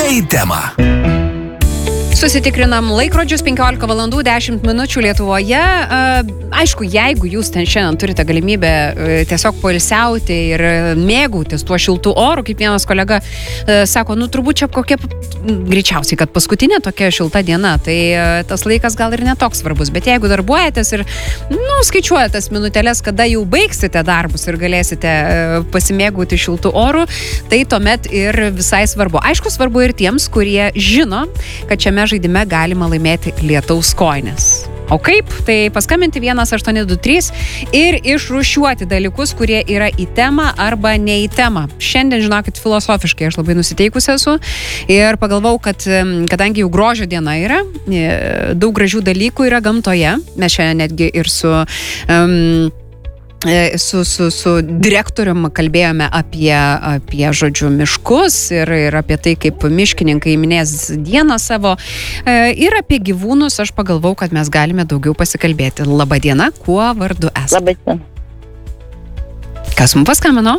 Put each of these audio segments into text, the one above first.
Ne į temą. Susitikrinam laikrodžius 15 valandų 10 minučių Lietuvoje. Aišku, jeigu jūs ten šiandien turite galimybę tiesiog poilsiauti ir mėgautis tuo šiltu oru, kaip vienas kolega sako, turbūt čia kokia greičiausiai, kad paskutinė tokia šilta diena, tai tas laikas gal ir netoks svarbus, bet jeigu darbuojatės ir skaičiuojate tas minutėlės, kada jau baigsite darbus ir galėsite pasimėgauti šiltu oru, tai tuomet ir visai svarbu. Aišku, svarbu ir tiems, kurie žino, kad šiame žaidime galima laimėti lietaus kojines. O kaip? Tai paskambinti 1823 ir išrūšiuoti dalykus, kurie yra į temą arba ne į temą. Šiandien, žinokit, filosofiškai aš labai nusiteikusi esu ir pagalvau, kad kadangi jau grožio diena yra, daug gražių dalykų yra gamtoje. Mes šiandien netgi ir su direktorium kalbėjome apie žodžiu miškus ir apie tai, kaip miškininkai minės dieną savo ir apie gyvūnus. Aš pagalvau, kad mes galime daugiau pasikalbėti. Labą dieną, kuo vardu esate? Labą dieną. Kas mums paskambino?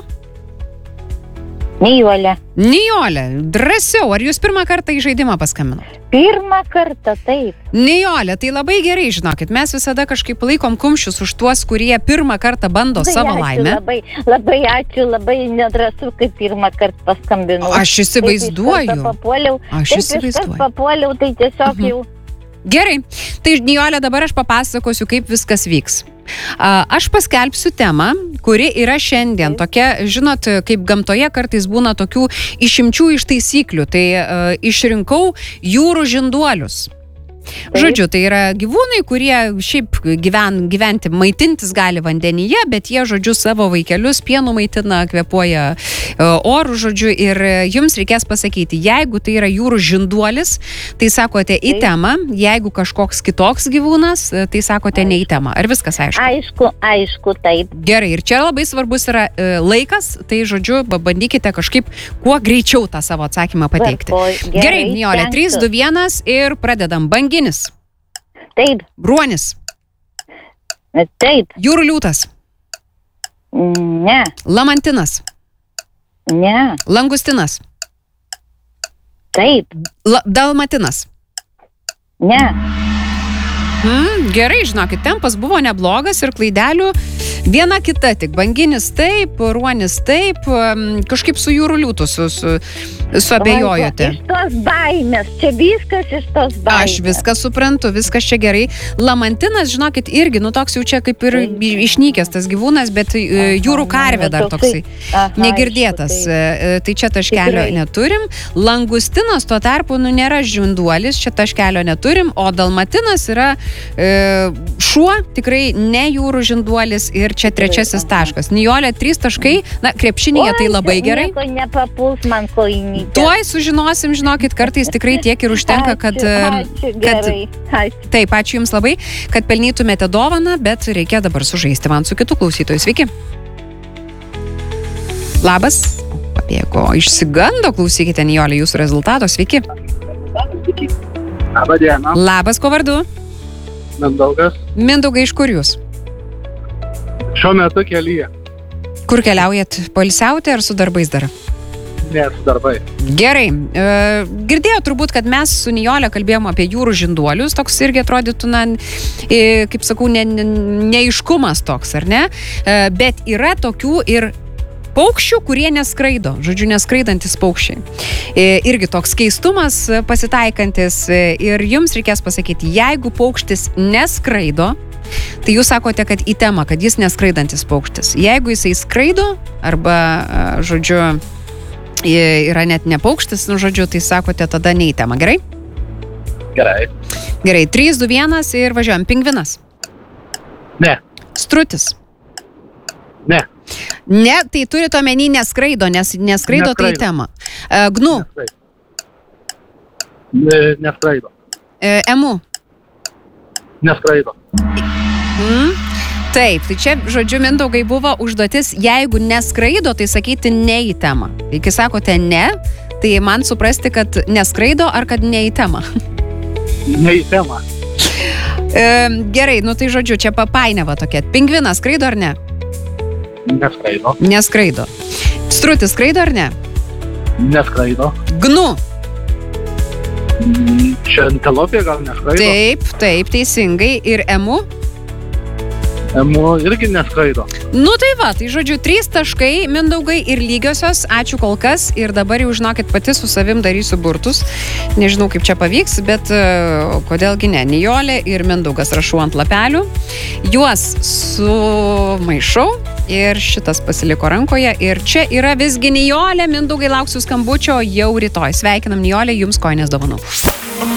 Nijolė. Nijolė, drąsiau, ar jūs pirmą kartą į žaidimą paskambinot? Pirmą kartą, taip. Nijolė, tai labai gerai, žinokit, mes visada kažkaip laikom kumščius už tuos, kurie pirmą kartą bando savo laimę. Labai ačiū, labai nedrąsu, kaip pirmą kartą paskambinau. Aš įsivaizduoju. Papuoliau, tai tiesiog jau. Gerai, tai Nijolė, dabar aš papasakosiu, kaip viskas vyks. Aš paskelbsiu temą, kuri yra šiandien tokia, žinot, kaip gamtoje kartais būna tokių išimčių iš taisyklių, tai išrinkau jūrų žinduolius. Žodžiu, tai yra gyvūnai, kurie šiaip gyventi, maitintis gali vandenyje, bet jie, žodžiu, savo vaikelius pienu maitina, kvėpuoja orų, žodžiu, ir jums reikės pasakyti, jeigu tai yra jūrų žinduolis, tai sakote į temą, jeigu kažkoks kitoks gyvūnas, tai sakote ne į temą. Ar viskas aišku? Aišku, taip. Gerai, ir čia labai svarbus yra laikas, tai, žodžiu, bandykite kažkaip kuo greičiau tą savo atsakymą pateikti. Gerai, Nijolė, 3, 2, 1 ir pradedam. Banginis. Taip. Ruonis. Taip. Jūrų liūtas. Ne. Lamantinas. Ne. Langustinas. Taip. Dalmatinas. Ne. Gerai, žinokit, tempas buvo neblogas ir klaidelių viena kita, tik banginis taip, ruonis taip, kažkaip su jūrų liūtu suabejojote. Iš tos baimės, čia viskas iš tos baimės. Aš viską suprantu, viskas čia gerai. Lamantinas, žinokit, irgi, toks jau čia kaip ir išnykęs tas gyvūnas, bet jūrų karvė dar toksai negirdėtas. Tai čia taškelio neturim. Langustinas tuo tarpu, nėra žinduolis, čia taškelio neturim, o dalmatinas yra šuo, tikrai ne jūrų žinduolis ir čia trečiasis taškas. Nijolė, 3 taškai, krepšinėje tai labai gerai. Nieko nepapuls man kojinytė. Tuoj sužinosim, žinokit, kartais tikrai tiek ir užtenka, kad... Ačiū, gerai. Taip, ačiū jums labai, kad pelnytumėte dovaną, bet reikia dabar sužaisti man su kitu klausytoju. Sveiki. Labas. Pabėgo, išsigando, klausykite, Nijolė, jūsų rezultato. Sveiki. Labą dieną. Labas, ko vardu? Mindaugas. Mindaugai, iš kur jūs? Šiuo metu kelyje. Kur keliaujat? Poilsiauti ar su darbais dar? Ne, su darbai. Gerai. Girdėjau turbūt, kad mes su Nijolė kalbėjom apie jūrų žinduolius. Toks irgi atrodytų, kaip sakau, neaiškumas toks, ar ne? Bet yra tokių ir paukščių, kurie neskraido. Žodžiu, neskraidantis paukščiai. Irgi toks keistumas pasitaikantis. Ir jums reikės pasakyti, jeigu paukštis neskraido, tai jūs sakote, kad į temą, kad jis neskraidantis paukštis. Jeigu jisai skraido, arba, žodžiu, yra net ne paukštis, žodžiu, tai sakote tada ne į temą. Gerai? Gerai. Gerai, 3, 2, 1 ir važiuojam. Pingvinas. Ne. Strutis. Ne. Ne, tai turite omeny neskraido, nes neskraido tai į temą. Gnu. Neskraido. Emu. Neskraido. Taip, tai čia, žodžiu, Mindaugai buvo užduotis, jeigu neskraido, tai sakyti ne į temą. Kai sakote ne, tai man suprasti, kad neskraido ar kad ne į temą. Ne į temą. Gerai, tai žodžiu, čia papainiava tokia. Pingvinas skraido ar ne? Neskraido. Strutis skraido ar ne? Neskraido. Gnu. Čia antilopė gal neskraido? Taip, teisingai. Ir emu? Emu irgi neskraido. Nu tai va, tai žodžiu, 3 taškai, Mindaugai, ir lygiosios. Ačiū kol kas. Ir dabar jau žinokit, pati su savim darysiu burtus. Nežinau, kaip čia pavyks, bet kodėlgi ne. Nijolė ir Mindaugas rašau ant lapelių. Juos sumaišau ir šitas pasiliko rankoje. Ir čia yra visgi Nijolė. Mindaugai, lauksiu skambučio jau rytoj. Sveikinam, Nijolė, jums kojinės dovanų.